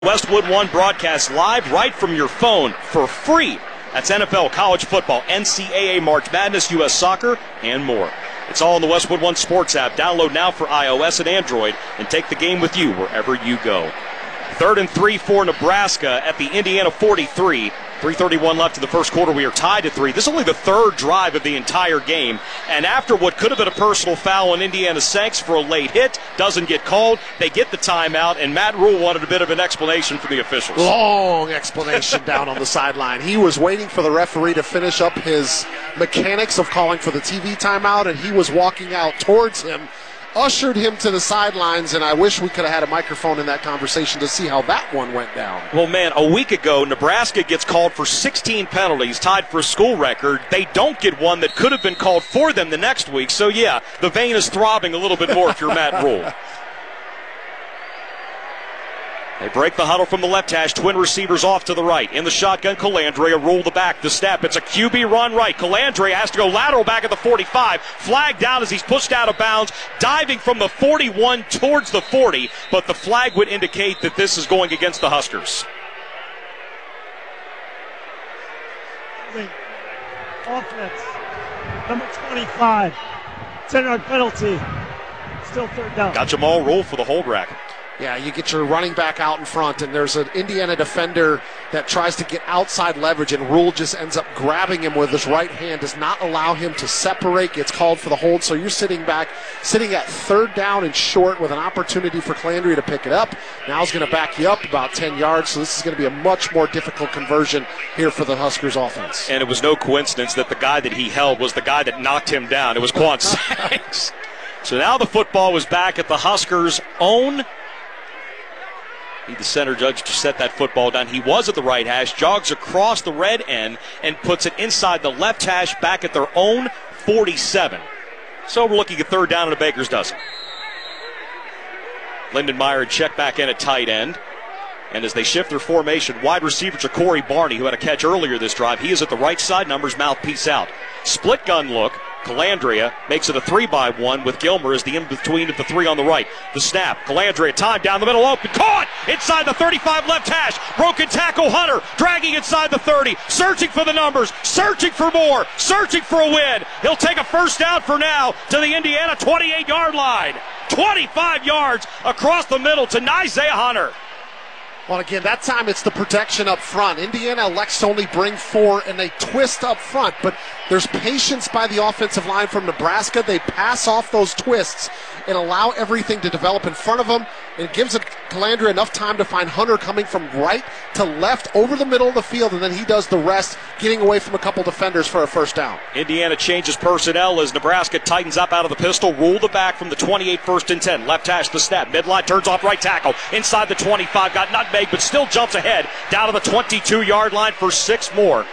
Westwood One broadcast live right from your phone for free. That's NFL, college football, NCAA, March Madness, U.S. soccer, and more. It's all in the Westwood One Sports app. Download now for iOS and Android and take the game with you wherever you go. 3rd and 3 for Nebraska at the Indiana 43. 3:31 left in the first quarter. We are tied at 3. This is only the third drive of the entire game. And after what could have been a personal foul on Indiana Sanks for a late hit, doesn't get called. They get the timeout, and Matt Rhule wanted a bit of an explanation from the officials. Long explanation down on the sideline. He was waiting for the referee to finish up his mechanics of calling for the TV timeout, and he was walking out towards him, ushered him to the sidelines, and I wish we could have had a microphone in that conversation to see how that one went down. Well, man, a week ago, Nebraska gets called for 16 penalties, tied for a school record. They don't get one that could have been called for them the next week. So, yeah, the vein is throbbing a little bit more if you're Matt Rhule. They break the huddle from the left hash. Twin receivers off to the right. In the shotgun, Colandrea roll the back. The snap. It's a QB run right. Colandrea has to go lateral back at the 45. Flagged out as he's pushed out of bounds. Diving from the 41 towards the 40. But the flag would indicate that this is going against the Huskers. Offense. Number 25. 10-yard penalty. Still third down. Got Jamal Rule for the hold rack. Yeah, you get your running back out in front, and there's an Indiana defender that tries to get outside leverage, and Rhule just ends up grabbing him with his right hand, does not allow him to separate, gets called for the hold. So you're sitting at third down and short with an opportunity for Colandrea to pick it up. Now he's going to back you up about 10 yards, so this is going to be a much more difficult conversion here for the Huskers offense. And it was no coincidence that the guy that he held was the guy that knocked him down. It was Quan Sanks. So now the football was back at the Huskers' own. The center judge to set that football down. He was at the right hash, jogs across the red end, and puts it inside the left hash back at their own 47. So we're looking at third down and a baker's dozen. Lindenmeyer check back in at tight end. And as they shift their formation, wide receiver Ja'Cory Barney, who had a catch earlier this drive, he is at the right side, numbers mouthpiece out. Split gun look. Colandrea makes it a 3-by-1 with Gilmer as the in-between of the 3 on the right. The snap. Colandrea time down the middle open. Caught inside the 35 left hash. Broken tackle Hunter dragging inside the 30. Searching for the numbers. Searching for more. Searching for a win. He'll take a first down for now to the Indiana 28-yard line. 25 yards across the middle to Isaiah Hunter. Well, again, that time it's the protection up front. Indiana elects to only bring 4, and they twist up front. But there's patience by the offensive line from Nebraska. They pass off those twists and allow everything to develop in front of them. And it gives Colandrea enough time to find Hunter coming from right to left over the middle of the field, and then he does the rest, getting away from a couple defenders for a first down. Indiana changes personnel as Nebraska tightens up out of the pistol. Rule the back from the 28, 1st and 10. Left hash the snap. Midline turns off right tackle. Inside the 25. Got nutmeg, but still jumps ahead. Down to the 22-yard line for 6 more.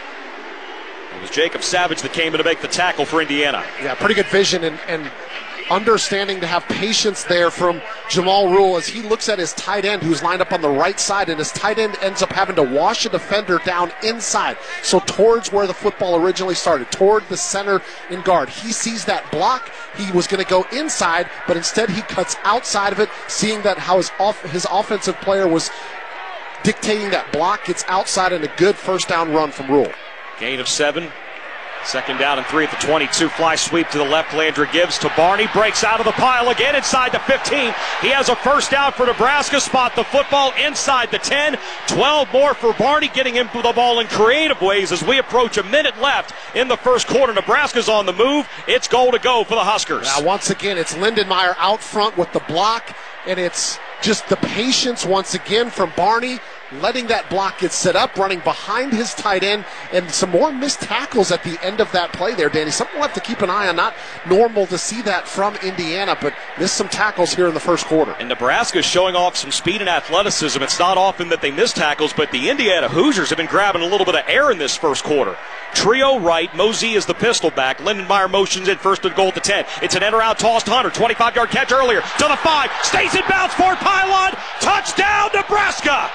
It was Jacob Savage that came in to make the tackle for Indiana. Yeah, pretty good vision and understanding to have patience there from Jamal Rhule as he looks at his tight end who's lined up on the right side, and his tight end ends up having to wash a defender down inside. So towards where the football originally started, toward the center and guard. He sees that block. He was going to go inside, but instead he cuts outside of it, seeing that how his offensive player was dictating that block, gets outside, and a good first down run from Rhule. Gain of 7. 2nd down and 3 at the 22. Fly sweep to the left. Colandrea gives to Barney. Breaks out of the pile again inside the 15. He has a first down for Nebraska. Spot the football inside the 10. 12 more for Barney, getting him the ball in creative ways as we approach a minute left in the first quarter. Nebraska's on the move. It's goal to go for the Huskers. Now, once again, it's Lindenmeyer out front with the block, and it's just the patience once again from Barney, letting that block get set up, running behind his tight end, and some more missed tackles at the end of that play there, Danny. Something we'll have to keep an eye on. Not normal to see that from Indiana, but missed some tackles here in the first quarter. And Nebraska's showing off some speed and athleticism. It's not often that they miss tackles, but the Indiana Hoosiers have been grabbing a little bit of air in this first quarter. Trio right, Mosey is the pistol back. Lindenmeyer motions in, 1st and goal at the 10. It's an enter-out toss to Hunter. 25-yard catch earlier to the 5. Stays in bounds for pylon. Touchdown, Nebraska!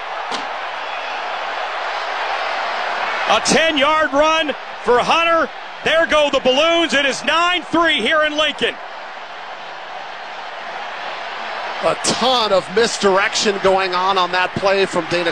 A 10-yard run for Hunter. There go the balloons. It is 9-3 here in Lincoln. A ton of misdirection going on that play from Dana